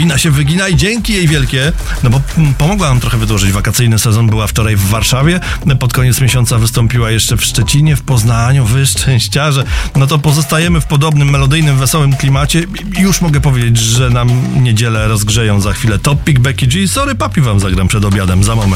Paulina się wygina i dzięki jej wielkie, no bo pomogła nam trochę wydłużyć wakacyjny sezon. Była wczoraj w Warszawie, pod koniec miesiąca wystąpiła jeszcze w Szczecinie, w Poznaniu. Wy szczęściarze, no to pozostajemy w podobnym melodyjnym, wesołym klimacie. Już mogę powiedzieć, że nam niedzielę rozgrzeją za chwilę Top Pick, Becky G. Sorry, papi wam zagram przed obiadem za moment.